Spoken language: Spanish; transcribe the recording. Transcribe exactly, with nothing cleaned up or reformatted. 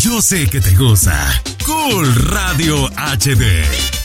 Yo sé que te gusta. Cool Radio H D.